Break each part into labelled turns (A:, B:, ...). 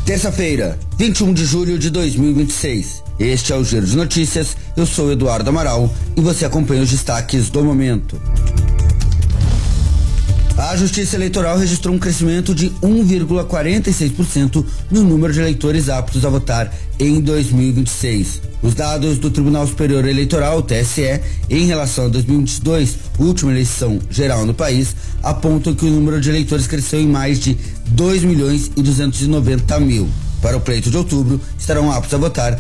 A: Terça-feira, 21 de julho de 2026. Este é o Giro de Notícias. Eu sou Eduardo Amaral e você acompanha os destaques do momento. A Justiça Eleitoral registrou um crescimento de 1,46% no número de eleitores aptos a votar em 2026. Os dados do Tribunal Superior Eleitoral, TSE, em relação a 2022, última eleição geral no país, apontam que o número de eleitores cresceu em mais de 2.290.000. Para o pleito de outubro, estarão aptos a votar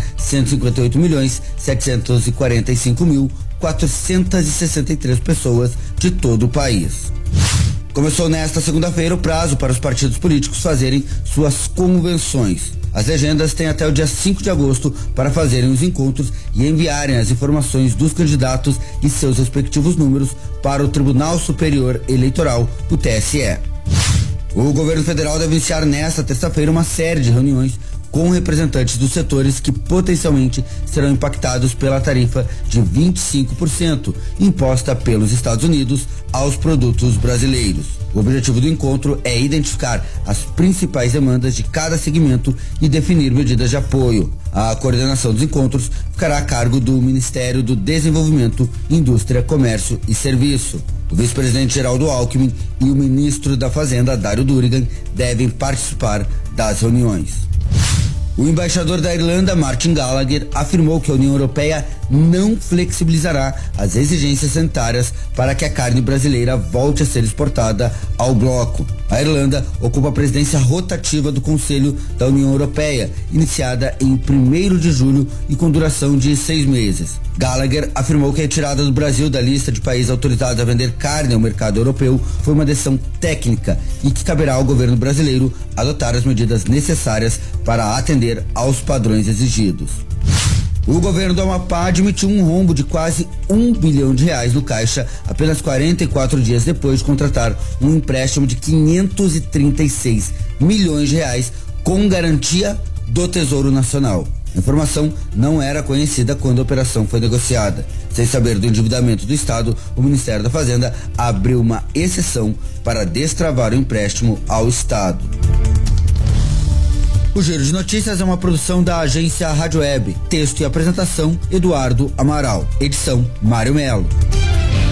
A: 158.745.463 pessoas de todo o país. Começou nesta segunda-feira o prazo para os partidos políticos fazerem suas convenções. As legendas têm até o dia 5 de agosto para fazerem os encontros e enviarem as informações dos candidatos e seus respectivos números para o Tribunal Superior Eleitoral, o TSE. O governo federal deve iniciar nesta terça-feira uma série de reuniões com representantes dos setores que potencialmente serão impactados pela tarifa de 25% imposta pelos Estados Unidos aos produtos brasileiros. O objetivo do encontro é identificar as principais demandas de cada segmento e definir medidas de apoio. A coordenação dos encontros ficará a cargo do Ministério do Desenvolvimento, Indústria, Comércio e Serviço. O vice-presidente Geraldo Alckmin e o ministro da Fazenda, Dário Durigan, devem participar das reuniões. O embaixador da Irlanda, Martin Gallagher, afirmou que a União Europeia não flexibilizará as exigências sanitárias para que a carne brasileira volte a ser exportada ao bloco. A Irlanda ocupa a presidência rotativa do Conselho da União Europeia, iniciada em 1º de julho e com duração de 6 meses. Gallagher afirmou que a retirada do Brasil da lista de países autorizados a vender carne ao mercado europeu foi uma decisão técnica e que caberá ao governo brasileiro adotar as medidas necessárias para atender aos padrões exigidos. O governo do Amapá admitiu um rombo de quase R$1 bilhão no caixa apenas 44 dias depois de contratar um empréstimo de R$536 milhões com garantia do Tesouro Nacional. A informação não era conhecida quando a operação foi negociada. Sem saber do endividamento do Estado, o Ministério da Fazenda abriu uma exceção para destravar o empréstimo ao Estado. O Giro de Notícias é uma produção da agência Rádio Web. Texto e apresentação, Eduardo Amaral. Edição, Mário Melo.